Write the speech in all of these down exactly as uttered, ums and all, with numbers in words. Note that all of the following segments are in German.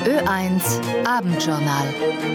Ö eins Abendjournal.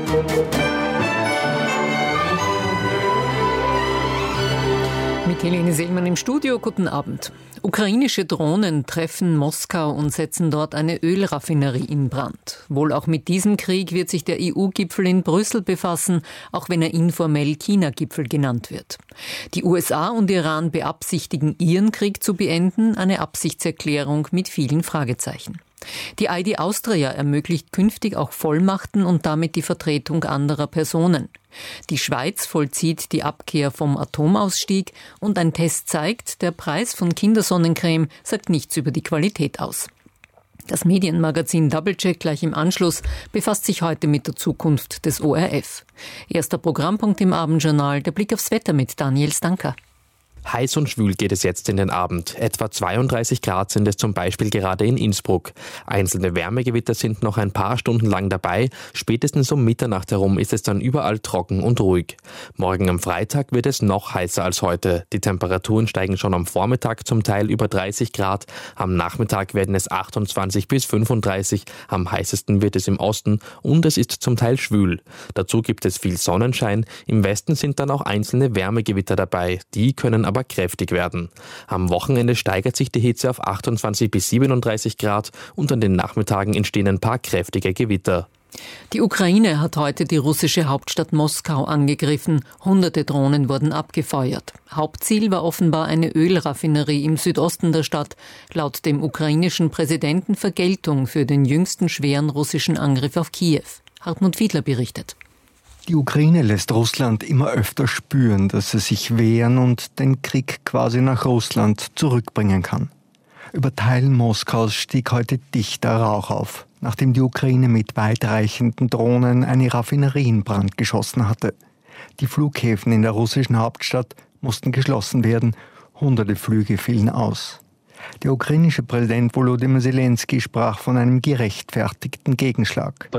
Mit Helene Seelmann im Studio, guten Abend. Ukrainische Drohnen treffen Moskau und setzen dort eine Ölraffinerie in Brand. Wohl auch mit diesem Krieg wird sich der E U-Gipfel in Brüssel befassen, auch wenn er informell China-Gipfel genannt wird. Die U S A und Iran beabsichtigen, ihren Krieg zu beenden, eine Absichtserklärung mit vielen Fragezeichen. Die I D Austria ermöglicht künftig auch Vollmachten und damit die Vertretung anderer Personen. Die Schweiz vollzieht die Abkehr vom Atomausstieg und ein Test zeigt, der Preis von Kindersonnencreme sagt nichts über die Qualität aus. Das Medienmagazin Doublecheck gleich im Anschluss befasst sich heute mit der Zukunft des O R F. Erster Programmpunkt im Abendjournal, der Blick aufs Wetter mit Daniel Stanker. Heiß und schwül geht es jetzt in den Abend. Etwa zweiunddreißig Grad sind es zum Beispiel gerade in Innsbruck. Einzelne Wärmegewitter sind noch ein paar Stunden lang dabei. Spätestens um Mitternacht herum ist es dann überall trocken und ruhig. Morgen am Freitag wird es noch heißer als heute. Die Temperaturen steigen schon am Vormittag zum Teil über dreißig Grad. Am Nachmittag werden es achtundzwanzig bis fünfunddreißig. Am heißesten wird es im Osten und es ist zum Teil schwül. Dazu gibt es viel Sonnenschein. Im Westen sind dann auch einzelne Wärmegewitter dabei. Die können aber kräftig werden. Am Wochenende steigert sich die Hitze auf achtundzwanzig bis siebenunddreißig Grad und an den Nachmittagen entstehen ein paar kräftige Gewitter. Die Ukraine hat heute die russische Hauptstadt Moskau angegriffen. Hunderte Drohnen wurden abgefeuert. Hauptziel war offenbar eine Ölraffinerie im Südosten der Stadt. Laut dem ukrainischen Präsidenten Vergeltung für den jüngsten schweren russischen Angriff auf Kiew. Hartmut Fiedler berichtet. Die Ukraine lässt Russland immer öfter spüren, dass sie sich wehren und den Krieg quasi nach Russland zurückbringen kann. Über Teilen Moskaus stieg heute dichter Rauch auf, nachdem die Ukraine mit weitreichenden Drohnen eine Raffinerie in Brand geschossen hatte. Die Flughäfen in der russischen Hauptstadt mussten geschlossen werden, hunderte Flüge fielen aus. Der ukrainische Präsident Volodymyr Zelensky sprach von einem gerechtfertigten Gegenschlag.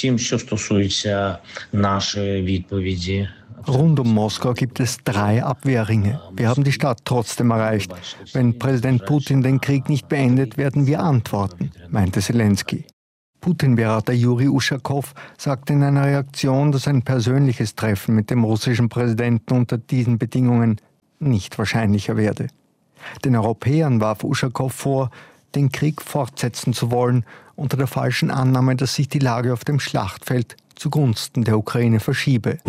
Rund um Moskau gibt es drei Abwehrringe. Wir haben die Stadt trotzdem erreicht. Wenn Präsident Putin den Krieg nicht beendet, werden wir antworten, meinte Zelensky. Putin-Berater Juri Uschakow sagte in einer Reaktion, dass ein persönliches Treffen mit dem russischen Präsidenten unter diesen Bedingungen nicht wahrscheinlicher werde. Den Europäern warf Uschakow vor, den Krieg fortsetzen zu wollen, unter der falschen Annahme, dass sich die Lage auf dem Schlachtfeld zugunsten der Ukraine verschiebe.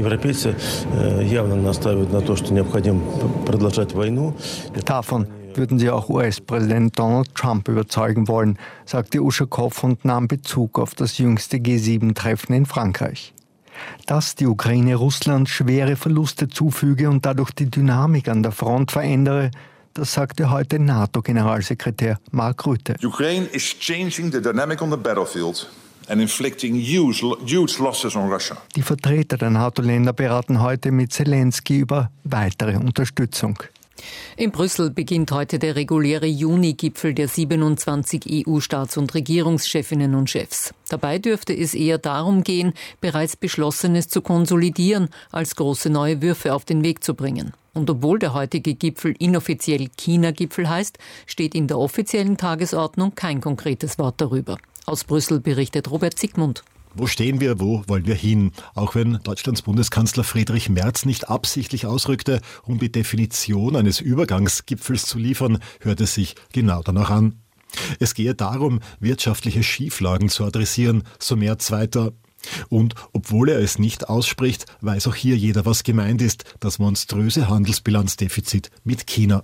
Davon würden sie auch U S-Präsident Donald Trump überzeugen wollen, sagte Uschakow und nahm Bezug auf das jüngste G sieben Treffen in Frankreich. Dass die Ukraine Russland schwere Verluste zufüge und dadurch die Dynamik an der Front verändere, das sagte heute NATO-Generalsekretär Mark Rutte. Ukraine is changing the dynamic on the battlefield and inflicting huge, huge losses on Russia. Die Vertreter der NATO-Länder beraten heute mit Zelensky über weitere Unterstützung. In Brüssel beginnt heute der reguläre Juni-Gipfel der siebenundzwanzig E U-Staats- und Regierungschefinnen und Chefs. Dabei dürfte es eher darum gehen, bereits Beschlossenes zu konsolidieren, als große neue Würfe auf den Weg zu bringen. Und obwohl der heutige Gipfel inoffiziell China-Gipfel heißt, steht in der offiziellen Tagesordnung kein konkretes Wort darüber. Aus Brüssel berichtet Robert Zygmunt. Wo stehen wir, wo wollen wir hin? Auch wenn Deutschlands Bundeskanzler Friedrich Merz nicht absichtlich ausrückte, um die Definition eines Übergangsgipfels zu liefern, hört es sich genau danach an. Es gehe darum, wirtschaftliche Schieflagen zu adressieren, so Merz weiter. Und obwohl er es nicht ausspricht, weiß auch hier jeder, was gemeint ist, das monströse Handelsbilanzdefizit mit China.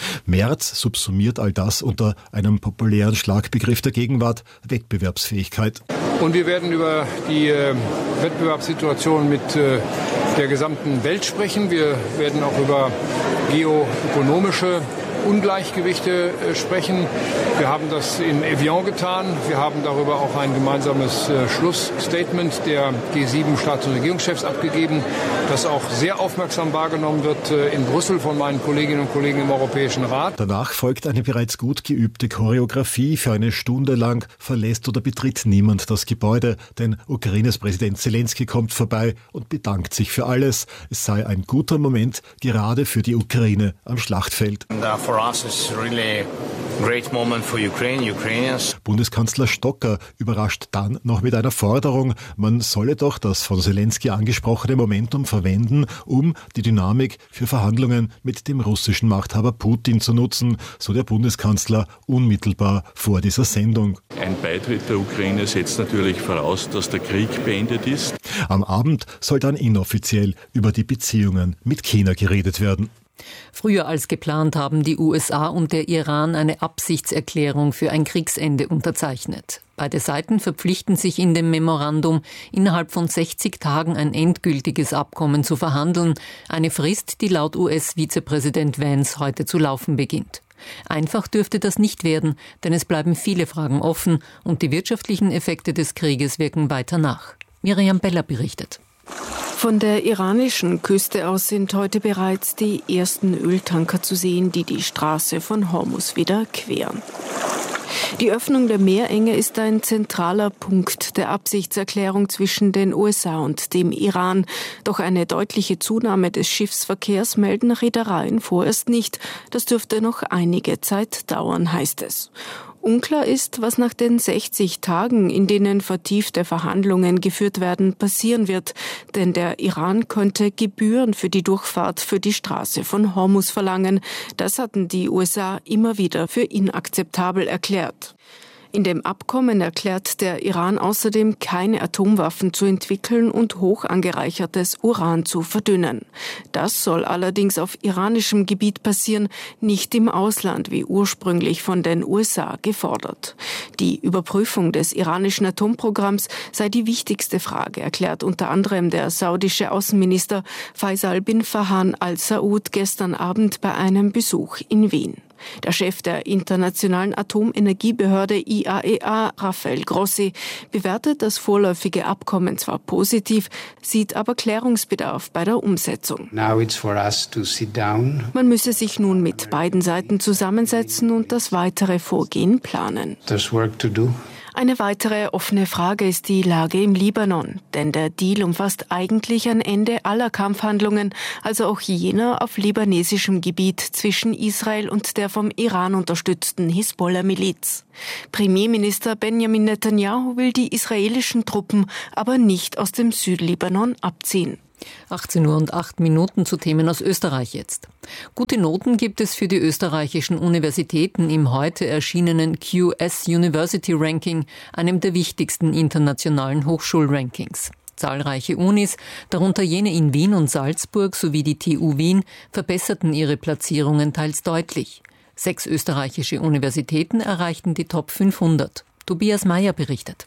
Merz subsumiert all das unter einem populären Schlagbegriff der Gegenwart: Wettbewerbsfähigkeit. Und wir werden über die äh, Wettbewerbssituation mit äh, der gesamten Welt sprechen. Wir werden auch über geoökonomische Ungleichgewichte äh, sprechen. Wir haben das in Evian getan. Wir haben darüber auch ein gemeinsames äh, Schlussstatement der G sieben Staats- und Regierungschefs abgegeben, das auch sehr aufmerksam wahrgenommen wird äh, in Brüssel von meinen Kolleginnen und Kollegen im Europäischen Rat. Danach folgt eine bereits gut geübte Choreografie. Für eine Stunde lang verlässt oder betritt niemand das Gebäude, denn Ukraines Präsident Zelensky kommt vorbei und bedankt sich für alles. Es sei ein guter Moment, gerade für die Ukraine am Schlachtfeld. And, uh, for us it's really great moment for Ukraine, Ukrainians. Bundeskanzler Stocker überrascht dann noch mit einer Forderung, man solle doch das von Zelensky angesprochene Momentum verwenden, um die Dynamik für Verhandlungen mit dem russischen Machthaber Putin zu nutzen, so der Bundeskanzler unmittelbar vor dieser Sendung. Ein Beitritt der Ukraine setzt natürlich voraus, dass der Krieg beendet ist. Am Abend soll dann inoffiziell über die Beziehungen mit China geredet werden. Früher als geplant haben die U S A und der Iran eine Absichtserklärung für ein Kriegsende unterzeichnet. Beide Seiten verpflichten sich in dem Memorandum, innerhalb von sechzig Tagen ein endgültiges Abkommen zu verhandeln, eine Frist, die laut U S-Vizepräsident Vance heute zu laufen beginnt. Einfach dürfte das nicht werden, denn es bleiben viele Fragen offen und die wirtschaftlichen Effekte des Krieges wirken weiter nach. Miriam Beller berichtet. Von der iranischen Küste aus sind heute bereits die ersten Öltanker zu sehen, die die Straße von Hormuz wieder queren. Die Öffnung der Meerenge ist ein zentraler Punkt der Absichtserklärung zwischen den U S A und dem Iran. Doch eine deutliche Zunahme des Schiffsverkehrs melden Reedereien vorerst nicht. Das dürfte noch einige Zeit dauern, heißt es. Unklar ist, was nach den sechzig Tagen, in denen vertiefte Verhandlungen geführt werden, passieren wird. Denn der Iran könnte Gebühren für die Durchfahrt für die Straße von Hormuz verlangen. Das hatten die U S A immer wieder für inakzeptabel erklärt. In dem Abkommen erklärt der Iran außerdem, keine Atomwaffen zu entwickeln und hoch angereichertes Uran zu verdünnen. Das soll allerdings auf iranischem Gebiet passieren, nicht im Ausland, wie ursprünglich von den U S A gefordert. Die Überprüfung des iranischen Atomprogramms sei die wichtigste Frage, erklärt unter anderem der saudische Außenminister Faisal bin Farhan al-Saud gestern Abend bei einem Besuch in Wien. Der Chef der Internationalen Atomenergiebehörde I A E A, Rafael Grossi, bewertet das vorläufige Abkommen zwar positiv, sieht aber Klärungsbedarf bei der Umsetzung. Now it's for us to sit down. Man müsse sich nun mit beiden Seiten zusammensetzen und das weitere Vorgehen planen. There's work to do. Eine weitere offene Frage ist die Lage im Libanon, denn der Deal umfasst eigentlich ein Ende aller Kampfhandlungen, also auch jener auf libanesischem Gebiet zwischen Israel und der vom Iran unterstützten Hisbollah-Miliz. Premierminister Benjamin Netanyahu will die israelischen Truppen aber nicht aus dem Südlibanon abziehen. achtzehn Uhr und acht Minuten zu Themen aus Österreich jetzt. Gute Noten gibt es für die österreichischen Universitäten im heute erschienenen Q S University Ranking, einem der wichtigsten internationalen Hochschulrankings. Zahlreiche Unis, darunter jene in Wien und Salzburg sowie die T U Wien, verbesserten ihre Platzierungen teils deutlich. Sechs österreichische Universitäten erreichten die Top fünfhundert. Tobias Mayer berichtet.